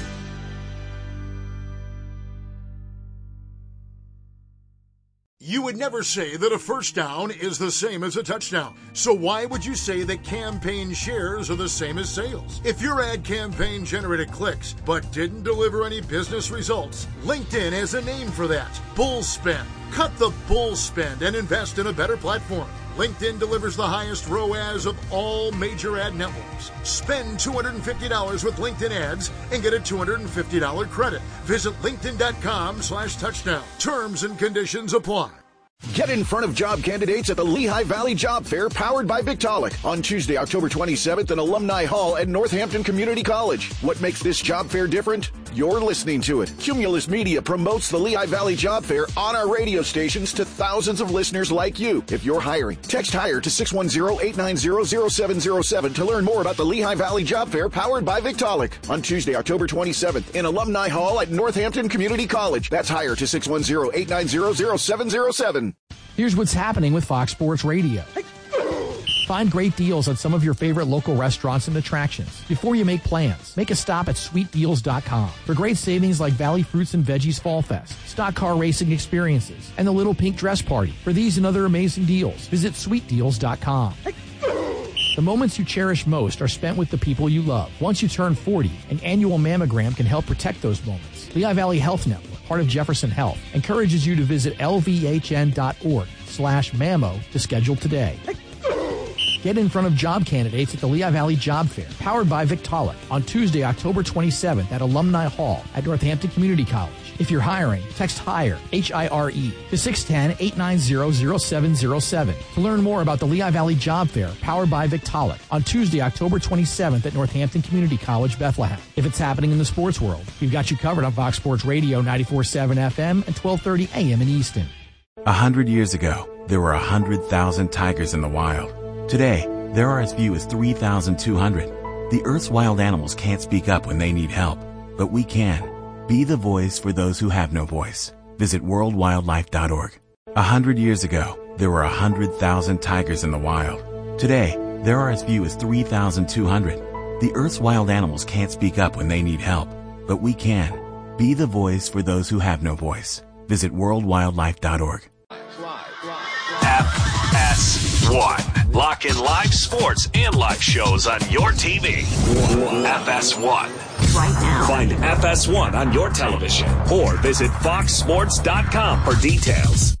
You would never say that a first down is the same as a touchdown. So why would you say that campaign shares are the same as sales? If your ad campaign generated clicks but didn't deliver any business results, LinkedIn has a name for that. Bull spend. Cut the bull spend and invest in a better platform. LinkedIn delivers the highest R O A S of all major ad networks. Spend two hundred fifty dollars with LinkedIn ads and get a two hundred fifty dollars credit. Visit linkedin.com slash touchdown. Terms and conditions apply.
Get in front of job candidates at the Lehigh Valley Job Fair powered by Victaulic on Tuesday, October twenty-seventh in Alumni Hall at Northampton Community College. What makes this job fair different? You're listening to it. Cumulus Media promotes the Lehigh Valley Job Fair on our radio stations to thousands of listeners like you. If you're hiring, text HIRE to six one zero, eight nine zero, zero seven zero seven to learn more about the Lehigh Valley Job Fair powered by Victaulic on Tuesday, October twenty-seventh in Alumni Hall at Northampton Community College. That's HIRE to six one zero, eight nine zero, zero seven zero seven.
Here's what's happening with Fox Sports Radio. Find great deals at some of your favorite local restaurants and attractions. Before you make plans, make a stop at sweet deals dot com for great savings like Valley Fruits and Veggies Fall Fest, stock car racing experiences, and the Little Pink Dress Party. For these and other amazing deals, visit sweet deals dot com. The moments you cherish most are spent with the people you love. Once you turn forty, an annual mammogram can help protect those moments. Lehigh Valley Health Network, part of Jefferson Health, encourages you to visit L V H N dot org slash mammo to schedule today. Get in front of job candidates at the Lehigh Valley Job Fair, powered by Victaulic, on Tuesday, October twenty-seventh at Alumni Hall at Northampton Community College. If you're hiring, text HIRE, H I R E, to six one zero, eight nine zero, zero seven zero seven to learn more about the Lehigh Valley Job Fair, powered by Victaulic, on Tuesday, October twenty-seventh at Northampton Community College, Bethlehem. If it's happening in the sports world, we've got you covered on Fox Sports Radio ninety-four point seven F M and twelve thirty A M in Easton.
A hundred years ago, there were a hundred thousand tigers in the wild. Today, there are as few as three thousand two hundred. The Earth's wild animals can't speak up when they need help, but we can. Be the voice for those who have no voice. Visit world wildlife dot org. A hundred years ago, there were a hundred thousand tigers in the wild. Today, there are as few as three thousand two hundred. The Earth's wild animals can't speak up when they need help, but we can. Be the voice for those who have no voice. Visit world wildlife dot org.
F S one. Lock in live sports and live shows on your T V. F S one. Right now. Find F S one on your television or visit fox sports dot com for details.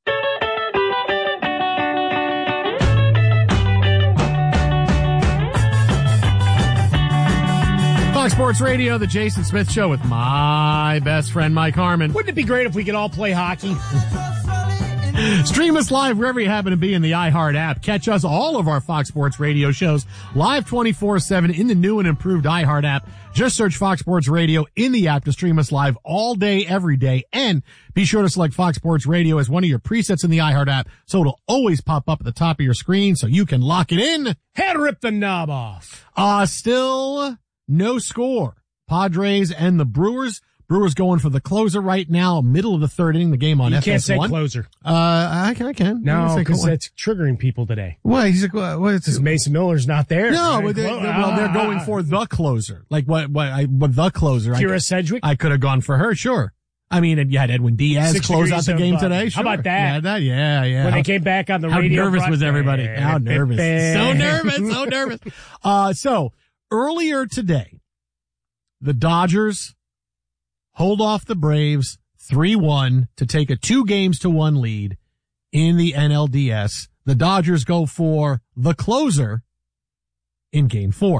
Fox Sports Radio, the Jason Smith Show with my best friend, Mike Harmon.
Wouldn't it be great if we could all play hockey?
Stream us live wherever you happen to be in the iHeart app. Catch us, all of our Fox Sports Radio shows, live twenty-four seven in the new and improved iHeart app. Just search Fox Sports Radio in the app to stream us live all day, every day. And be sure to select Fox Sports Radio as one of your presets in the iHeart app, so it'll always pop up at the top of your screen so you can lock it in.
Head rip the knob off.
Uh, still no score. Padres and the Brewers. Brewers going for the closer right now, middle of the third inning, the game on
you
F S one.
You can't say closer.
Uh, I, I can.
No, because that's triggering people today.
What? He's like, what?
Because Mason Miller's not there.
No, but they, Clo- well, they're going for the closer. Like what, what, I, what the closer.
Kira
I,
Sedgwick?
I could have gone for her, sure. I mean, you had Edwin Diaz
Six
close out the
of,
game
uh,
today. Sure.
How about that?
Yeah, that, yeah, yeah.
When
how,
they came back on the
how
radio.
How nervous
front,
was everybody? How nervous. so nervous, so nervous. Uh, so earlier today, the Dodgers hold off the Braves three one to take a two games to one lead in the N L D S. The Dodgers go for the closer in game four.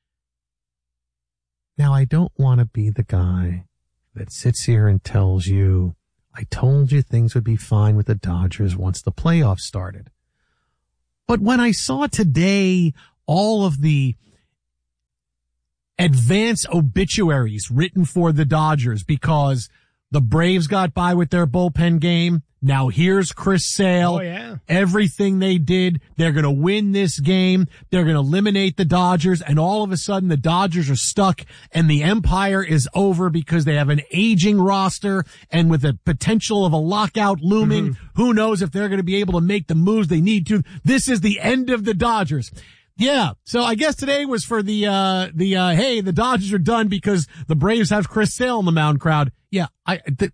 Now, I don't want to be the guy that sits here and tells you, I told you things would be fine with the Dodgers once the playoffs started. But when I saw today all of the advance obituaries written for the Dodgers because the Braves got by with their bullpen game. Now here's Chris Sale.
Oh, yeah.
Everything they did, they're going to win this game. They're going to eliminate the Dodgers. And all of a sudden the Dodgers are stuck and the empire is over because they have an aging roster and with the potential of a lockout looming, mm-hmm. who knows if they're going to be able to make the moves they need to. This is the end of the Dodgers. Yeah. So I guess today was for the, uh, the, uh, hey, the Dodgers are done because the Braves have Chris Sale in the mound crowd. Yeah. I, th-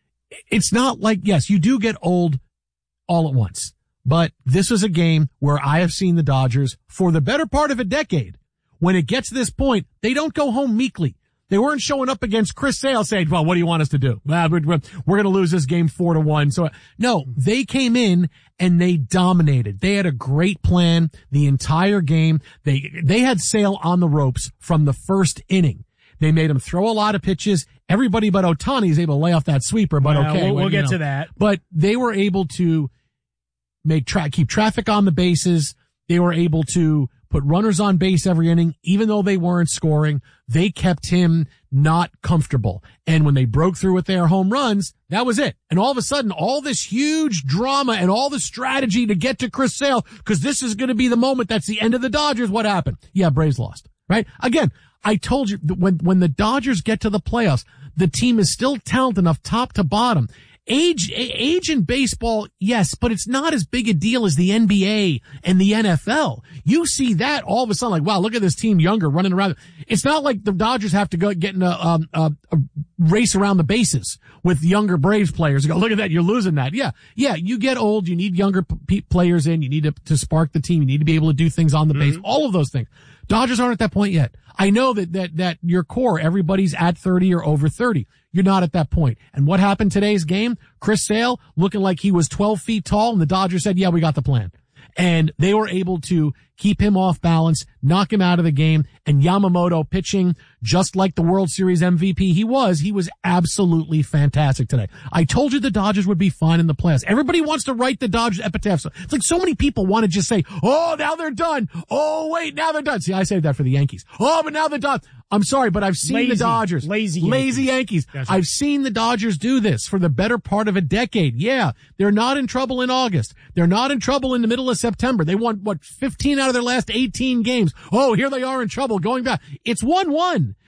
it's not like, yes, you do get old all at once, but this was a game where I have seen the Dodgers for the better part of a decade. When it gets to this point, they don't go home meekly. They weren't showing up against Chris Sale saying, well, what do you want us to do? Well, we're, we're going to lose this game four to one. So no, they came in and they dominated. They had a great plan the entire game. They, they had Sale on the ropes from the first inning. They made him throw a lot of pitches. Everybody but Ohtani is able to lay off that sweeper, but
well,
okay.
We'll,
well,
we'll get
know.
to that.
But they were able to make tra- keep traffic on the bases. They were able to put runners on base every inning, even though they weren't scoring. They kept him not comfortable. And when they broke through with their home runs, that was it. And all of a sudden, all this huge drama and all the strategy to get to Chris Sale, because this is going to be the moment that's the end of the Dodgers. What happened? Yeah, Braves lost, right? Again, I told you that when, when the Dodgers get to the playoffs, the team is still talented enough top to bottom. Age, age in baseball, yes, but it's not as big a deal as the N B A and the N F L. You see that all of a sudden, like, wow, look at this team younger running around. It's not like the Dodgers have to go get in a, um, a, a race around the bases with younger Braves players. You go, look at that, you're losing that. Yeah, yeah, you get old, you need younger p- players in, you need to, to spark the team, you need to be able to do things on the mm-hmm. base, all of those things. Dodgers aren't at that point yet. I know that, that, that your core, everybody's at thirty or over thirty. You're not at that point. And what happened today's game? Chris Sale looking like he was twelve feet tall, and the Dodgers said, yeah, we got the plan. And they were able to keep him off balance, knock him out of the game, and Yamamoto pitching just like the World Series M V P he was. He was absolutely fantastic today. I told you the Dodgers would be fine in the playoffs. Everybody wants to write the Dodgers epitaph. It's like so many people want to just say, oh, now they're done. Oh, wait, now they're done. See, I saved that for the Yankees. Oh, but now they're done. I'm sorry, but I've seen lazy, the Dodgers.
Lazy
Yankees. Lazy Yankees. Right. I've seen the Dodgers do this for the better part of a decade. Yeah, they're not in trouble in August. They're not in trouble in the middle of September. They won, what, fifteen out of their last eighteen games. Oh, here they are in trouble going back. It's one one.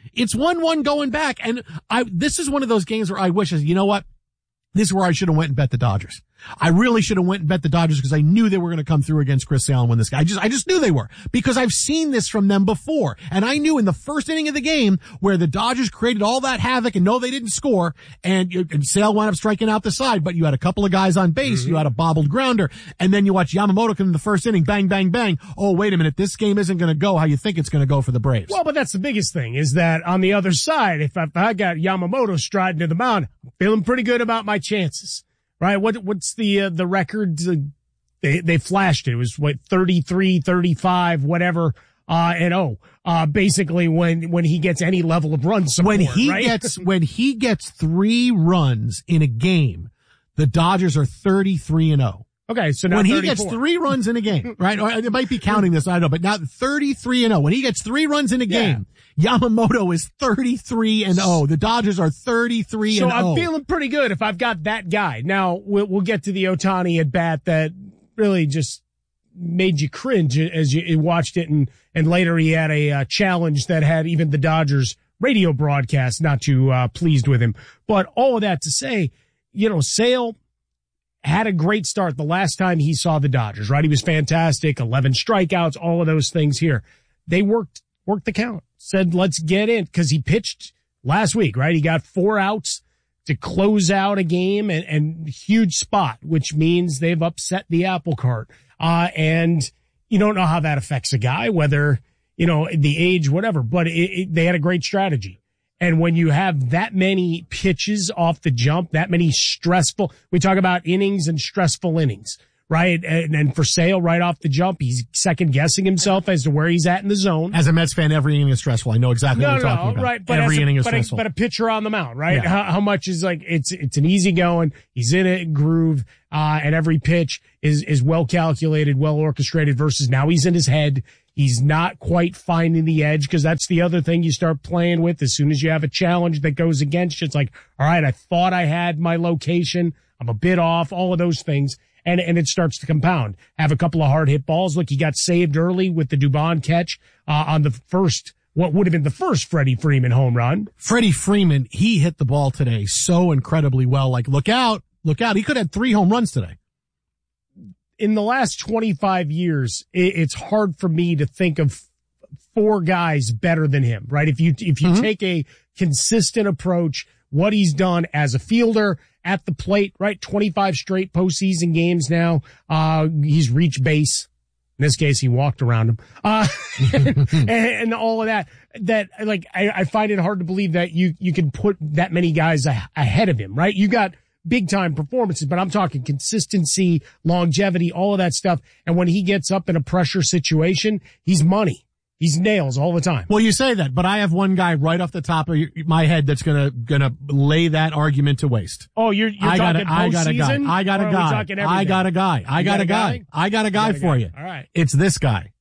It's one one going back. And I, this is one of those games where I wish, you know what? This is where I should have went and bet the Dodgers. I really should have went and bet the Dodgers because I knew they were going to come through against Chris Sale and win this guy. I just, I just knew they were because I've seen this from them before. And I knew in the first inning of the game where the Dodgers created all that havoc and no, they didn't score and, and Sale wound up striking out the side, but you had a couple of guys on base. Mm-hmm. You had a bobbled grounder and then you watch Yamamoto come in the first inning, bang, bang, bang. Oh, wait a minute. This game isn't going to go how you think it's going to go for the Braves.
Well, but that's the biggest thing is that on the other side, if I, if I got Yamamoto striding to the mound, I'm feeling pretty good about my chances. Right. What, what's the, uh, the record? Uh, they, they flashed it. It was what, thirty-three, thirty-five, whatever. Uh, and oh, uh, basically when, when he gets any level of run support,
when he
right?
gets, when he gets three runs in a game, the Dodgers are thirty-three and oh.
Okay. So now
when
thirty-four.
He gets three runs in a game, right? Or it might be counting this. I don't know, but now thirty-three and oh. When he gets three runs in a game, yeah. Yamamoto is thirty-three and oh. The Dodgers are thirty-three
so
and oh.
So I'm feeling pretty good if I've got that guy. Now we'll, we'll get to the Ohtani at bat that really just made you cringe as you watched it. And, and later he had a uh, challenge that had even the Dodgers radio broadcast not too uh, pleased with him. But all of that to say, you know, Sale had a great start the last time he saw the Dodgers, right? He was fantastic, eleven strikeouts, all of those things here. They worked, worked the count, said, let's get in, because he pitched last week, right? He got four outs to close out a game and, and huge spot, which means they've upset the apple cart. Uh, and you don't know how that affects a guy, whether, you know, the age, whatever, but it, it, they had a great strategy. And when you have that many pitches off the jump, that many stressful, we talk about innings and stressful innings, right? And, and for Sale, right off the jump, he's second guessing himself as to where he's at in the zone.
As a Mets fan, every inning is stressful. I know exactly
no,
what you're
no,
talking about.
Right, but
every
a,
inning is
but
stressful.
A, but a pitcher on the mound, right?
Yeah.
How, how much is like, it's, it's an easy going, he's in a groove, uh, and every pitch is, is well calculated, well orchestrated versus now he's in his head. He's not quite finding the edge because that's the other thing you start playing with. As soon as you have a challenge that goes against you, it's like, all right, I thought I had my location. I'm a bit off, all of those things. And, and it starts to compound. Have a couple of hard hit balls. Look, he got saved early with the Dubon catch, uh, on the first, what would have been the first Freddie Freeman home run.
Freddie Freeman, he hit the ball today so incredibly well. Like, look out, look out. He could have three home runs today.
In the last twenty-five years, it's hard for me to think of four guys better than him, right? If you, if you mm-hmm. take a consistent approach, what he's done as a fielder at the plate, right? twenty-five straight postseason games now. Uh, he's reached base. In this case, he walked around him. Uh, and, and all of that, that like, I, I find it hard to believe that you, you can put that many guys a, ahead of him, right? You got big time performances, but I'm talking consistency, longevity, all of that stuff. And when he gets up in a pressure situation, he's money. He's nails all the time.
Well, you say that, but I have one guy right off the top of my head that's gonna gonna lay that argument to waste.
Oh, you're, you're
I
talking
got a, I got a guy. I got a guy. I got a guy. I got a guy. I got a guy for you.
All right.
It's this guy.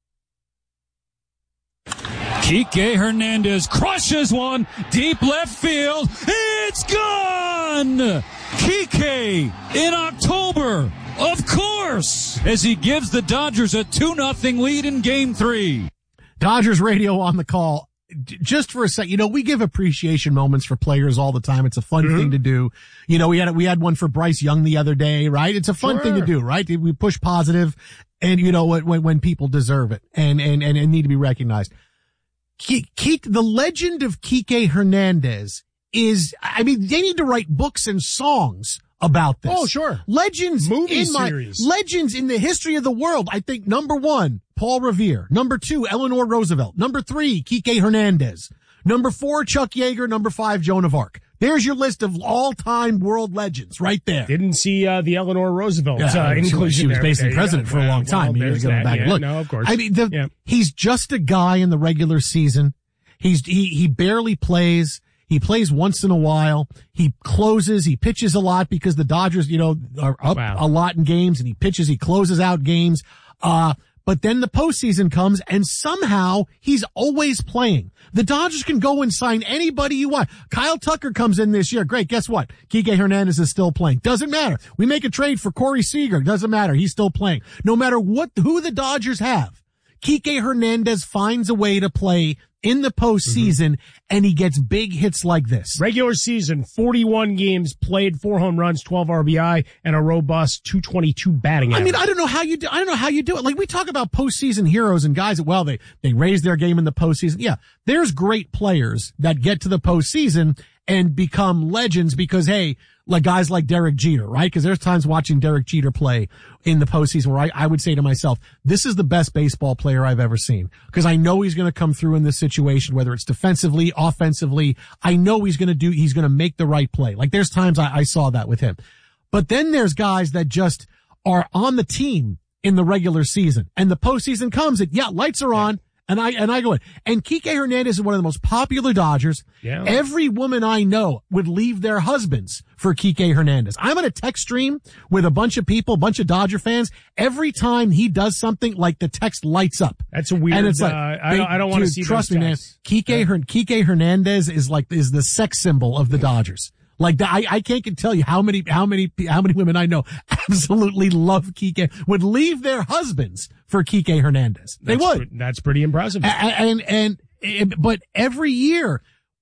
Kike Hernandez crushes one deep left field. It's gone! Kike in October, of course, as he gives the Dodgers a two nothing lead in game three.
Dodgers radio on the call. Just for a sec, you know, we give appreciation moments for players all the time. It's a fun mm-hmm. thing to do. You know, we had, we had one for Bryce Young the other day, right? It's a fun sure. thing to do, right? We push positive and, you know, when, when people deserve it and, and, and, and need to be recognized. Kike, the legend of Kike Hernandez is, I mean, they need to write books and songs about this.
Oh, sure.
Legends
Movie
in my,
series.
legends in the history of the world. I think number one, Paul Revere. Number two, Eleanor Roosevelt. Number three, Kike Hernandez. Number four, Chuck Yeager. Number five, Joan of Arc. There's your list of all-time world legends right there.
Didn't see uh, the Eleanor Roosevelt
yeah,
uh,
she,
inclusion.
She was
there.
basically president for a long time.
Well,
Years going back
yeah,
and look.
No, of course.
I mean, the,
yeah.
he's just a guy in the regular season. He's he he barely plays. He plays once in a while. He closes. He pitches a lot because the Dodgers, you know, are up wow. a lot in games, and he pitches. He closes out games. Uh, but then the postseason comes, and somehow he's always playing. The Dodgers can go and sign anybody you want. Kyle Tucker comes in this year. Great. Guess what? Kike Hernandez is still playing. Doesn't matter. We make a trade for Corey Seager. Doesn't matter. He's still playing. No matter what, who the Dodgers have. Kike Hernandez finds a way to play in the postseason, mm-hmm. and he gets big hits like this.
Regular season, forty-one games played, four home runs, twelve R B I, and a robust two twenty-two batting average.
I mean, I don't know how you do, I don't know how you do it. Like, we talk about postseason heroes and guys that, well, they, they raise their game in the postseason. Yeah, there's great players that get to the postseason and become legends because, hey, like guys like Derek Jeter, right? Because there's times watching Derek Jeter play in the postseason where I, I would say to myself, this is the best baseball player I've ever seen. Because I know he's going to come through in this situation, whether it's defensively, offensively. I know he's going to do, he's going to make the right play. Like there's times I, I saw that with him. But then there's guys that just are on the team in the regular season. And the postseason comes and yeah, lights are on. And I, and I go in. And Kike Hernandez is one of the most popular Dodgers.
Yeah.
Every woman I know would leave their husbands for Kike Hernandez. I'm on a text stream with a bunch of people, a bunch of Dodger fans. Every time he does something, like the text lights up.
That's a weird,
and it's like,
uh, I don't, I don't want to see
trust
those
me, man. Kike,
yeah.
Her, Kike Hernandez is like, is the sex symbol of the Dodgers. Like the, I, I can't tell you how many, how many, how many women I know absolutely love Kike, would leave their husbands for Kike Hernandez. They
that's
would.
Pre- that's pretty impressive.
And, and, and, but every year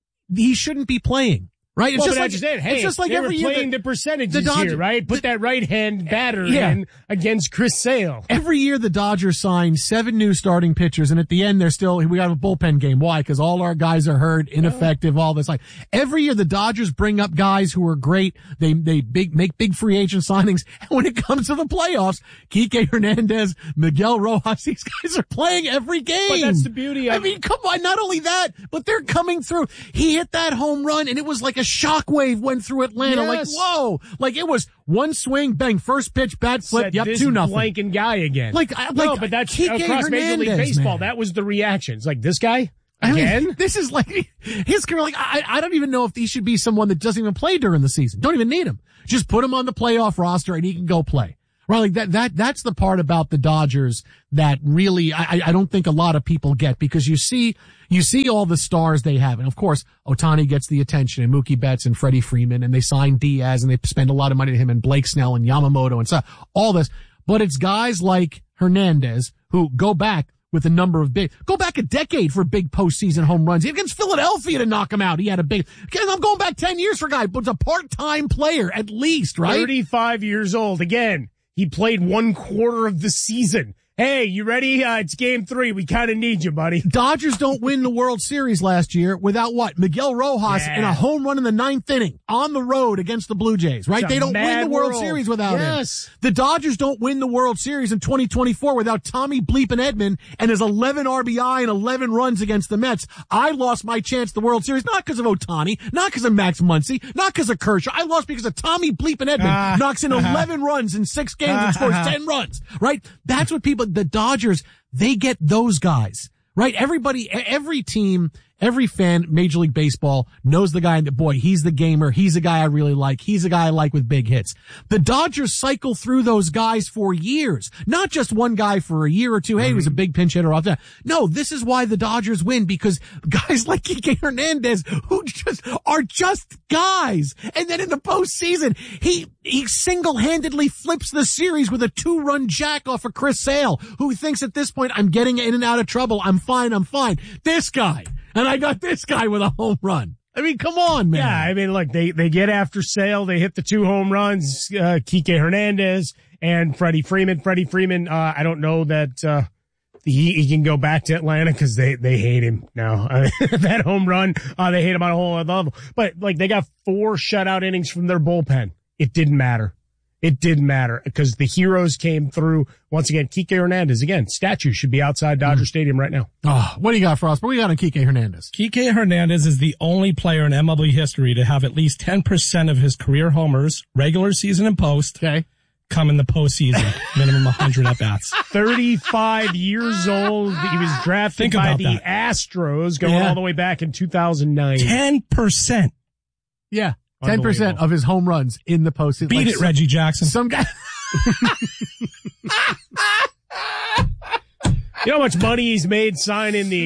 he shouldn't be playing. Right? It's
well,
just
but
like,
I just said, hey,
it's just like
they
every
were
year
playing
the,
the percentages
the Dodgers,
here, right? Put
the,
that right-hand batter
yeah.
in against Chris Sale.
Every year the Dodgers sign seven new starting pitchers, and at the end they're still, we got a bullpen game. Why? Because all our guys are hurt, ineffective, all this. Like every year the Dodgers bring up guys who are great. They, they big, make big free agent signings. And when it comes to the playoffs, Kike Hernandez, Miguel Rojas, these guys are playing every game.
But that's the beauty of
I mean, come on. Not only that, but they're coming through. He hit that home run and it was like a shockwave went through Atlanta.
Yes.
Like, whoa. Like it was one swing, bang, first pitch, bat flip,
Said
yep,
this
two nothing.
blanking guy again.
Like, like
no, but that's
Kike
across Major League
Hernandez,
Baseball.
man.
That was the reaction. It's like, this guy
I
again?
mean, this is like his career. Like, I, I don't even know if he should be someone that doesn't even play during the season. Don't even need him. Just put him on the playoff roster and he can go play. Right, like that, that, that's the part about the Dodgers that really, I, I don't think a lot of people get because you see, you see all the stars they have. And of course, Ohtani gets the attention and Mookie Betts and Freddie Freeman and they sign Diaz and they spend a lot of money to him and Blake Snell and Yamamoto and stuff, all this. But it's guys like Hernandez who go back with a number of big, go back a decade for big postseason home runs. Against Philadelphia to knock him out. He had a big, I'm going back ten years for a guy, but it's a part-time player at least, right?
thirty-five years old. Again, he played one quarter of the season. Hey, you ready? Uh, it's game three. We kind of need you, buddy.
Dodgers don't win the World Series last year without what? Miguel Rojas
yeah.
in a home run in the ninth inning on the road against the Blue Jays, right?
It's
They don't win the World
world.
Series without
yes.
him. The Dodgers don't win the World Series in twenty twenty-four without Tommy Bleepin Edman and his eleven R B I and eleven runs against the Mets. I lost my chance at the World Series not because of Ohtani, not because of Max Muncy, not because of Kershaw. I lost because of Tommy Bleepin Edman
Ah.
knocks in eleven runs in six games and scores ten runs, right? That's what people, the Dodgers, they get those guys, right? Everybody, every team, every fan, Major League Baseball knows the guy that, boy, he's the gamer. He's a guy I really like. He's a guy I like with big hits. The Dodgers cycle through those guys for years, not just one guy for a year or two. Hey, he was a big pinch hitter off that. No, this is why the Dodgers win because guys like Kike Hernandez who just are just guys. And then in the postseason, he, he single-handedly flips the series with a two-run jack off of Chris Sale, who thinks at this point, I'm getting in and out of trouble. I'm fine. I'm fine. This guy. And I got this guy with a home run. I mean, come on, man.
Yeah, I mean, look, they, they get after Sale. They hit the two home runs, uh, Kike Hernandez and Freddie Freeman. Freddie Freeman, uh, I don't know that, uh, he, he can go back to Atlanta because they, they hate him now. I mean, that home run, uh, they hate him on a whole other level. But, like, they got four shutout innings from their bullpen. It didn't matter. It didn't matter because the heroes came through. Once again, Kike Hernandez, again, statue should be outside Dodger mm. Stadium right now.
Oh, what do you got for us? What do you got on Kike Hernandez?
Kike Hernandez is the only player in M L B history to have at least ten percent of his career homers, regular season and post,
okay.
come in the postseason. Minimum one hundred at-bats.
thirty-five years old. He was drafted
Think
by
about
the
that.
Astros going
Yeah.
all the way back in two thousand nine.
ten percent.
Yeah. ten percent of his home runs in the postseason.
Beat
like
it,
some,
Reggie Jackson.
Some guy.
You know how much money he's made signing the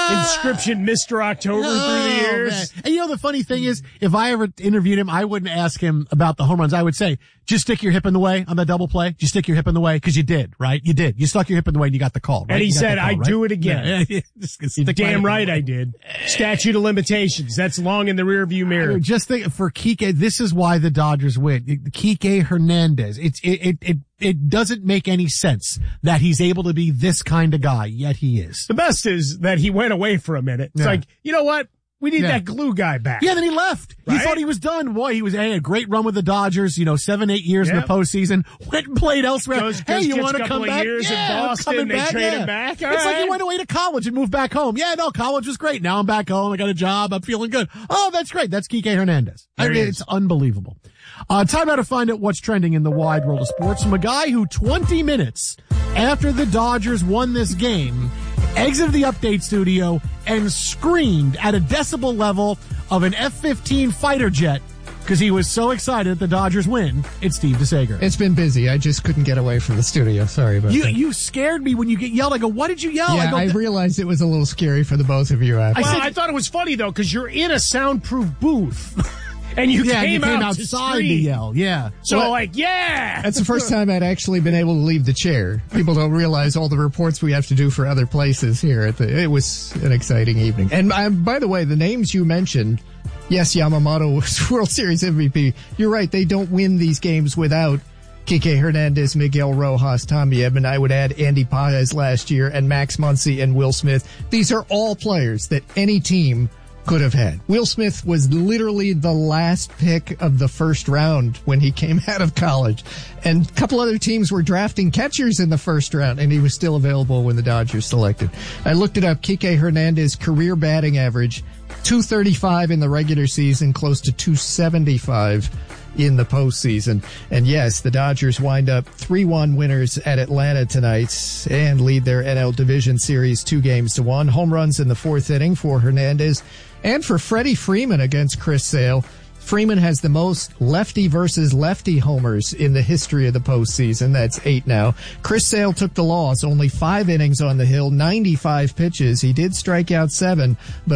inscription Mister October
Oh,
through the years.
man. And you know, the funny thing is, if I ever interviewed him, I wouldn't ask him about the home runs. I would say, just stick your hip in the way on that double play. Just stick your hip in the way, because you did, right? You did. You stuck your hip in the way and you got the call, right?
And he
You got
said,
the call,
I
right?
do it again.
Yeah, yeah, just
You're
stick my
damn
hip
right
in the way.
I did. Statute of limitations. That's long in the rearview mirror.
I mean, just think, for Kike, this is why the Dodgers win. Kike Hernandez. It's, it, it, it, it doesn't make any sense that he's able to be this kind of guy, yet he is.
The best is that he went away for a minute. It's
Yeah.
like, you know what? We need
Yeah.
that glue guy back.
Yeah, then he left.
Right?
He thought he was done. Boy, he was hey, a great run with the Dodgers, you know, seven, eight years in
Yep.
the postseason. Went and played elsewhere.
Goes-
hey,
goes-
you
gets
want
a
to
couple
come
of
back?
years in
yeah, I'm
Boston,
coming
they
back.
trade
yeah.
him back. All
It's like he
right.
went away to college and moved back home. Yeah, no, college was great. Now I'm back home. I got a job. I'm feeling good. Oh, that's great. That's Kike Hernandez. I
There
mean,
he
it's
is.
unbelievable. Uh, time now to find out what's trending in the wide world of sports from a guy who twenty minutes after the Dodgers won this game exited the update studio and screamed at a decibel level of an F fifteen fighter jet because he was so excited that the Dodgers win. It's Steve DeSager.
It's been busy. I just couldn't get away from the studio. Sorry about
You
that.
you scared me when you get yelled. I go, what did you yell?
yeah,
I, go,
I
"Th-
realized it was a little scary for the both of you after.
Well, I, thought it was funny though, because you're in a soundproof booth, and you
yeah,
came,
you came
out to
outside to,
scream.
yell. Yeah.
So
Well,
like, yeah,
That's the first time I'd actually been able to leave the chair. People don't realize all the reports we have to do for other places here. At the, it was an exciting evening. And um, by the way, the names you mentioned, yes, Yamamoto was World Series M V P. You're right. They don't win these games without Kike Hernandez, Miguel Rojas, Tommy Edman. I would add Andy Paez last year and Max Muncy and Will Smith. These are all players that any team could have had. Will Smith was literally the last pick of the first round when he came out of college. And a couple other teams were drafting catchers in the first round, and he was still available when the Dodgers selected. I looked it up. Kike Hernandez career batting average, two thirty-five in the regular season, close to two seventy-five in the postseason. And yes, the Dodgers wind up three one winners at Atlanta tonight and lead their N L Division Series two games to one. Home runs in the fourth inning for Hernandez and for Freddie Freeman against Chris Sale. Freeman has the most lefty versus lefty homers in the history of the postseason. That's eight now. Chris Sale took the loss, only five innings on the hill, ninety-five pitches. He did strike out seven, but